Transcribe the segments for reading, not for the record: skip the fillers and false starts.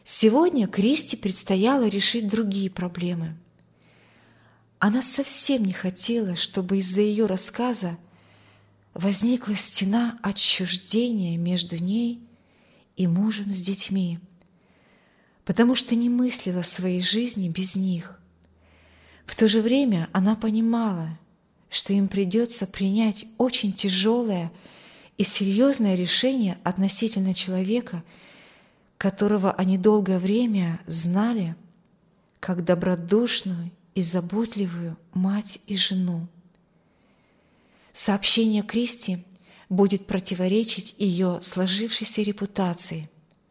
Сегодня Кристи предстояло решить другие проблемы. Она совсем не хотела, чтобы из-за ее рассказа возникла стена отчуждения между ней и мужем с детьми, потому что не мыслила своей жизни без них. В то же время она понимала, что им придется принять очень тяжелое и серьезное решение относительно человека, которого они долгое время знали как добродушную и заботливую мать и жену. Сообщение Кристи будет противоречить ее сложившейся репутации.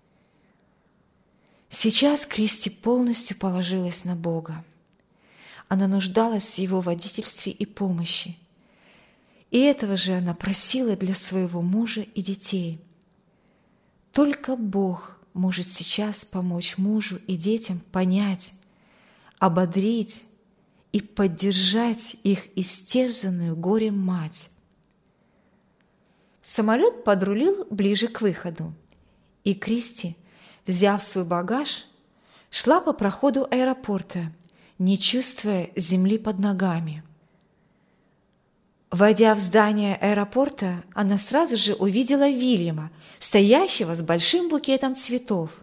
Сейчас Кристи полностью положилась на Бога. Она нуждалась в Его водительстве и помощи. И этого же она просила для своего мужа и детей. Только Бог может сейчас помочь мужу и детям понять, ободрить и поддержать их истерзанную горем мать. Самолет подрулил ближе к выходу, и Кристи, взяв свой багаж, шла по проходу аэропорта, не чувствуя земли под ногами. Войдя в здание аэропорта, она сразу же увидела Вильяма, стоящего с большим букетом цветов.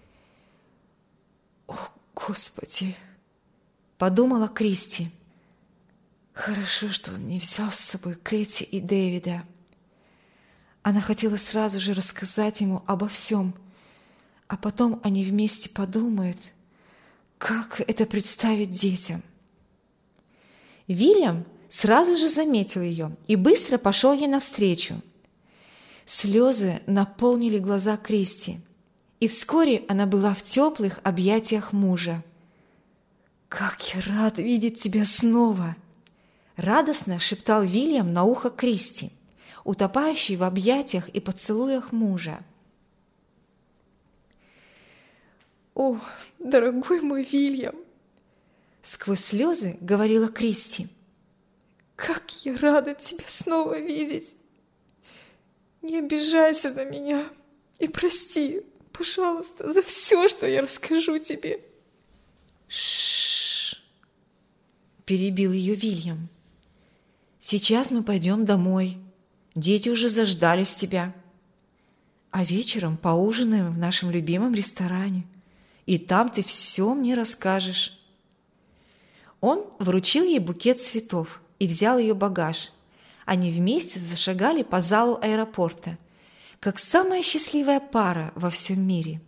«О, Господи!» – подумала Кристи. «Хорошо, что он не взял с собой Кэти и Дэвида». Она хотела сразу же рассказать ему обо всем, а потом они вместе подумают, как это представить детям. Вильям сразу же заметил ее и быстро пошел ей навстречу. Слезы наполнили глаза Кристи, и вскоре она была в теплых объятиях мужа. «Как я рад видеть тебя снова!» – радостно шептал Вильям на ухо Кристи, утопающий в объятиях и поцелуях мужа. «О, дорогой мой Вильям!» – сквозь слезы говорила Кристи. «Как я рада тебя снова видеть! Не обижайся на меня и прости, пожалуйста, за все, что я расскажу тебе». «Ш-ш-ш!» – перебил ее Вильям. «Сейчас мы пойдем домой. Дети уже заждались тебя. А вечером поужинаем в нашем любимом ресторане, и там ты все мне расскажешь». Он вручил ей букет цветов и взял ее багаж. Они вместе зашагали по залу аэропорта, как самая счастливая пара во всем мире.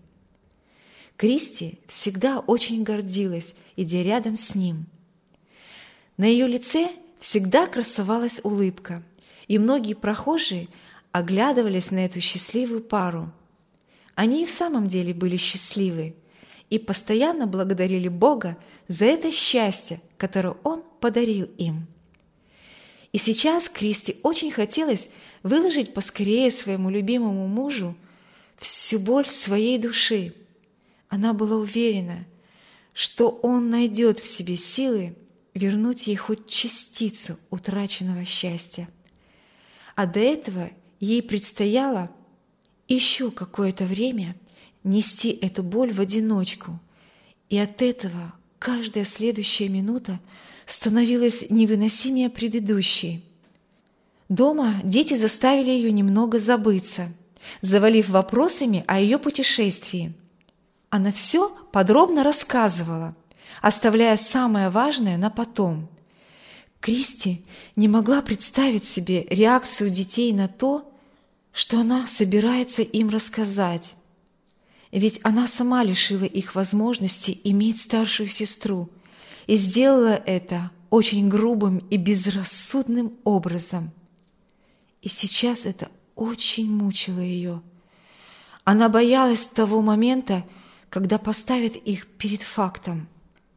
Кристи всегда очень гордилась, идя рядом с ним. На ее лице всегда красовалась улыбка, и многие прохожие оглядывались на эту счастливую пару. Они и в самом деле были счастливы и постоянно благодарили Бога за это счастье, которое Он подарил им. И сейчас Кристи очень хотелось выложить поскорее своему любимому мужу всю боль своей души. Она была уверена, что он найдет в себе силы вернуть ей хоть частицу утраченного счастья. А до этого ей предстояло еще какое-то время нести эту боль в одиночку, и от этого каждая следующая минута становилась невыносимее предыдущей. Дома дети заставили ее немного забыться, завалив вопросами о ее путешествии. Она все подробно рассказывала, оставляя самое важное на потом. Кристи не могла представить себе реакцию детей на то, что она собирается им рассказать. Ведь она сама лишила их возможности иметь старшую сестру и сделала это очень грубым и безрассудным образом. И сейчас это очень мучило ее. Она боялась того момента, когда поставит их перед фактом.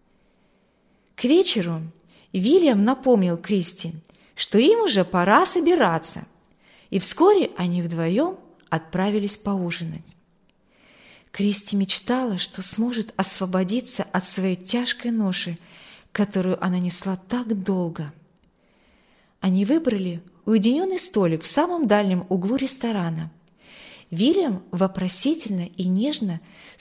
К вечеру Вильям напомнил Кристи, что им уже пора собираться, и вскоре они вдвоем отправились поужинать. Кристи мечтала, что сможет освободиться от своей тяжкой ноши, которую она несла так долго. Они выбрали уединенный столик в самом дальнем углу ресторана. Вильям вопросительно и нежно